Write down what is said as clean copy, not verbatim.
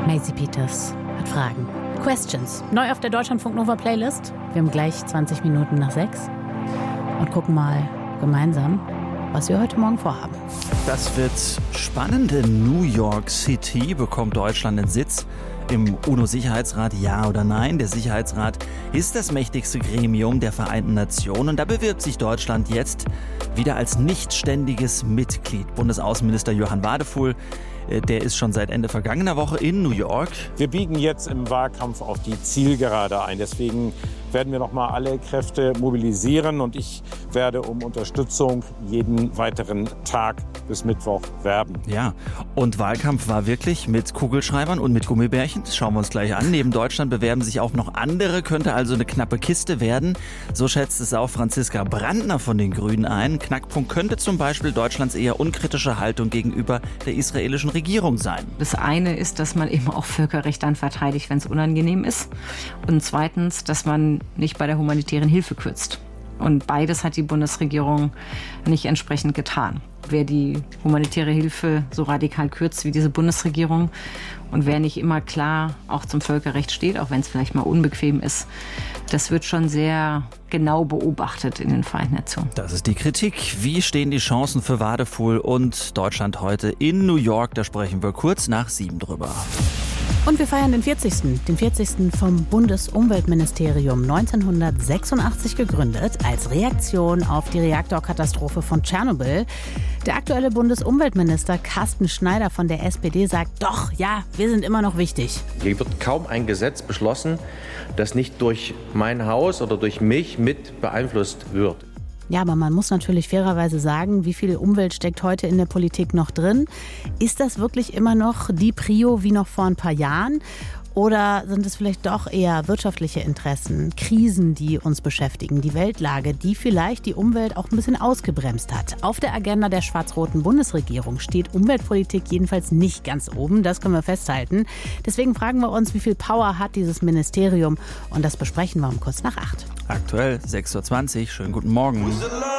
Maisie Peters hat Fragen. Questions. Neu auf der Deutschlandfunk Nova Playlist. Wir haben gleich 20 Minuten nach 6 und gucken mal gemeinsam, was wir heute Morgen vorhaben. Das wird spannend. In New York City bekommt Deutschland einen Sitz im UNO-Sicherheitsrat, ja oder nein? Der Sicherheitsrat ist das mächtigste Gremium der Vereinten Nationen und da bewirbt sich Deutschland jetzt wieder als nichtständiges Mitglied. Bundesaußenminister Johann Wadefuhl, der ist schon seit Ende vergangener Woche in New York. Wir biegen jetzt im Wahlkampf auf die Zielgerade ein. Deswegen werden wir noch mal alle Kräfte mobilisieren und ich werde um Unterstützung jeden weiteren Tag bis Mittwoch werben. Ja, und Wahlkampf war wirklich mit Kugelschreibern und mit Gummibärchen. Das schauen wir uns gleich an. Neben Deutschland bewerben sich auch noch andere. Könnte also eine knappe Kiste werden. So schätzt es auch Franziska Brandner von den Grünen ein. Knackpunkt könnte zum Beispiel Deutschlands eher unkritische Haltung gegenüber der israelischen Regierung sein. Das eine ist, dass man eben auch Völkerrecht dann verteidigt, wenn es unangenehm ist. Und zweitens, dass man nicht bei der humanitären Hilfe kürzt. Und beides hat die Bundesregierung nicht entsprechend getan. Wer die humanitäre Hilfe so radikal kürzt wie diese Bundesregierung und wer nicht immer klar auch zum Völkerrecht steht, auch wenn es vielleicht mal unbequem ist, das wird schon sehr genau beobachtet in den Vereinten Nationen. Das ist die Kritik. Wie stehen die Chancen für Wadefuhl und Deutschland heute in New York? Da sprechen wir kurz nach 7 drüber. Und wir feiern den 40. vom Bundesumweltministerium, 1986 gegründet, als Reaktion auf die Reaktorkatastrophe von Tschernobyl. Der aktuelle Bundesumweltminister Carsten Schneider von der SPD sagt, doch, ja, wir sind immer noch wichtig. Hier wird kaum ein Gesetz beschlossen, das nicht durch mein Haus oder durch mich mit beeinflusst wird. Ja, aber man muss natürlich fairerweise sagen, wie viel Umwelt steckt heute in der Politik noch drin? Ist das wirklich immer noch die Prio wie noch vor ein paar Jahren? Oder sind es vielleicht doch eher wirtschaftliche Interessen, Krisen, die uns beschäftigen, die Weltlage, die vielleicht die Umwelt auch ein bisschen ausgebremst hat? Auf der Agenda der schwarz-roten Bundesregierung steht Umweltpolitik jedenfalls nicht ganz oben, das können wir festhalten. Deswegen fragen wir uns, wie viel Power hat dieses Ministerium? Und das besprechen wir um kurz nach 8. Aktuell 6:20 Uhr. Schönen guten Morgen.